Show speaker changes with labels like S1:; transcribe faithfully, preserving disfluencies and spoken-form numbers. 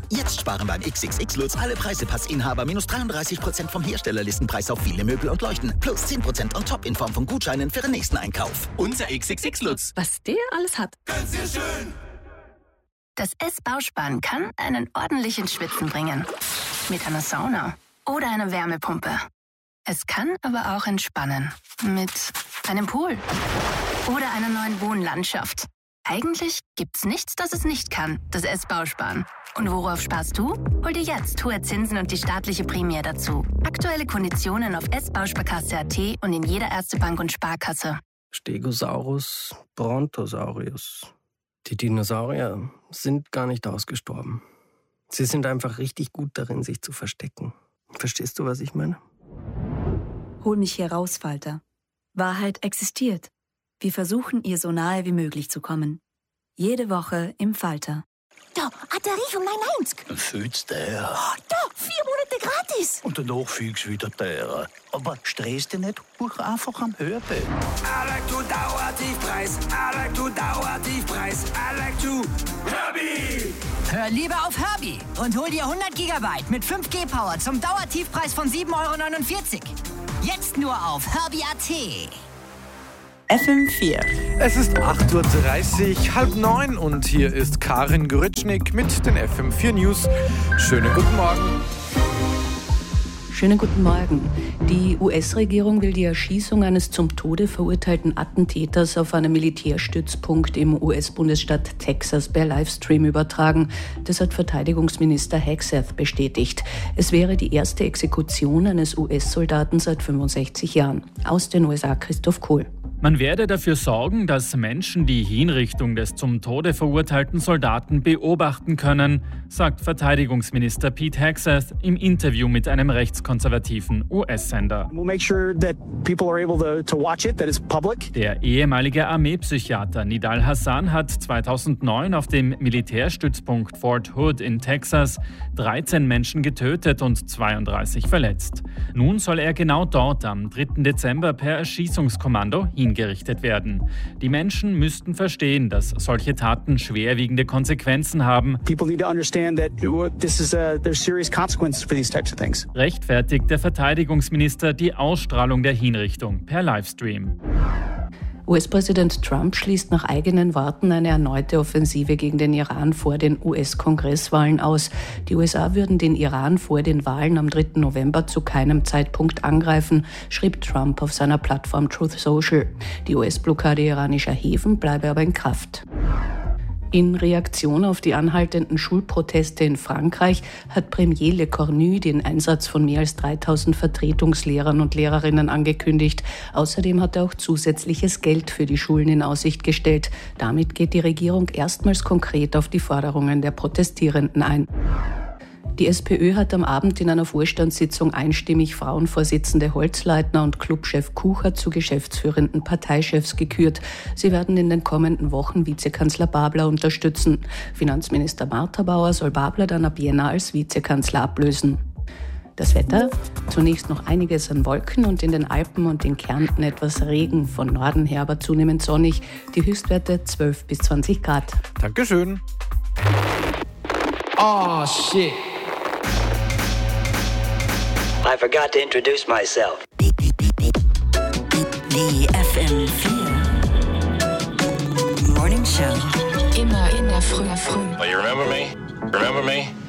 S1: Jetzt sparen beim X X X Lutz alle Preisepassinhaber minus dreiunddreißig Prozent vom Herstellerlistenpreis auf viele Möbel und Leuchten. Plus zehn Prozent on top in Form von Gutscheinen für den nächsten Einkauf. Unser X X X Lutz.
S2: Was der alles hat.
S3: Ganz sehr schön.
S4: Das S-Bausparen kann einen ordentlichen Schwitzen bringen. Mit einer Sauna oder einer Wärmepumpe. Es kann aber auch entspannen. Mit einem Pool oder einer neuen Wohnlandschaft. Eigentlich gibt's nichts, das es nicht kann, das S-Bausparen. Und worauf sparst du? Hol dir jetzt hohe Zinsen und die staatliche Prämie dazu. Aktuelle Konditionen auf s bausparkasse punkt a t und in jeder Erste Bank und Sparkasse.
S5: Stegosaurus, Brontosaurus. Die Dinosaurier sind gar nicht ausgestorben. Sie sind einfach richtig gut darin, sich zu verstecken. Verstehst du, was ich meine?
S6: Hol mich hier raus, Falter. Wahrheit existiert. Wir versuchen, ihr so nahe wie möglich zu kommen. Jede Woche im Falter.
S7: Da, hat der Rief um neun neunzig.
S8: Fühlt's der.
S7: Oh, da, vier Monate gratis.
S8: Und danach fühlst du wieder der. Aber stress dich nicht, buch einfach am Hörbild.
S3: I like to Dauertiefpreis. I like to Dauertiefpreis. I like to Herbie.
S9: Hör lieber auf Herbie und hol dir hundert Gigabyte mit fünf G Power zum Dauertiefpreis von sieben Euro neunundvierzig. Jetzt nur auf herbie punkt a t.
S10: F M vier.
S11: Es ist acht Uhr dreißig, halb neun und hier ist Karin Grütschnik mit den F M vier News. Schönen guten Morgen.
S12: Schönen guten Morgen. Die U S-Regierung will die Erschießung eines zum Tode verurteilten Attentäters auf einem Militärstützpunkt im U S-Bundesstaat Texas per Livestream übertragen. Das hat Verteidigungsminister Hegseth bestätigt. Es wäre die erste Exekution eines U S-Soldaten seit fünfundsechzig Jahren. Aus den U S A Christoph Kohl.
S13: Man werde dafür sorgen, dass Menschen die Hinrichtung des zum Tode verurteilten Soldaten beobachten können, sagt Verteidigungsminister Pete Hegseth im Interview mit einem rechtskonservativen U S-Sender.
S14: We'll make sure that people are able to, to watch it, that it's public.
S13: Der ehemalige Armeepsychiater Nidal Hasan hat zweitausendneun auf dem Militärstützpunkt Fort Hood in Texas dreizehn Menschen getötet und zweiunddreißig verletzt. Nun soll er genau dort am dritten Dezember per Erschießungskommando hingerichtet werden. Die Menschen müssten verstehen, dass solche Taten schwerwiegende Konsequenzen haben.
S14: People need to understand that this is a, there's serious consequences for these types of things.
S13: Rechtfertigt der Verteidigungsminister die Ausstrahlung der Hinrichtung per Livestream.
S12: U S-Präsident Trump schließt nach eigenen Worten eine erneute Offensive gegen den Iran vor den U S-Kongresswahlen aus. Die U S A würden den Iran vor den Wahlen am dritten November zu keinem Zeitpunkt angreifen, schrieb Trump auf seiner Plattform Truth Social. Die U S-Blockade iranischer Häfen bleibe aber in Kraft. In Reaktion auf die anhaltenden Schulproteste in Frankreich hat Premier Le Cornu den Einsatz von mehr als dreitausend Vertretungslehrern und Lehrerinnen angekündigt. Außerdem hat er auch zusätzliches Geld für die Schulen in Aussicht gestellt. Damit geht die Regierung erstmals konkret auf die Forderungen der Protestierenden ein. Die SPÖ hat am Abend in einer Vorstandssitzung einstimmig Frauenvorsitzende Holzleitner und Clubchef Kucher zu geschäftsführenden Parteichefs gekürt. Sie werden in den kommenden Wochen Vizekanzler Babler unterstützen. Finanzminister Martha Bauer soll Babler dann ab Jänner als Vizekanzler ablösen. Das Wetter? Zunächst noch einiges an Wolken und in den Alpen und in Kärnten etwas Regen. Von Norden her aber zunehmend sonnig. Die Höchstwerte zwölf bis zwanzig Grad.
S11: Dankeschön.
S15: Oh, shit.
S16: I forgot to introduce myself.
S10: Die F M vier Morning Show.
S2: Immer in der Früh, früh.
S17: Oh, you remember me? Remember me?